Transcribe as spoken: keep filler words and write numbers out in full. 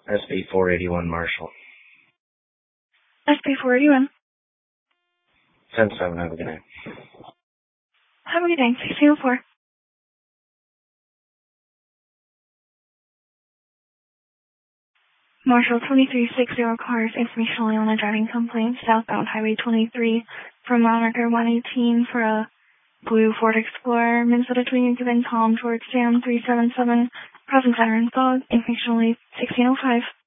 S B four eighty-one Marshall. S B four eighty-one. ten seven, have a good night. Have a good day. sixteen oh four. Marshall twenty-three sixty cars, information only on a driving complaint, southbound Highway twenty-three from mile marker one eighteen for a blue Ford Explorer, Minnesota Twin, given Tom George Sam three seven seven, present center and fog, information only sixteen oh five.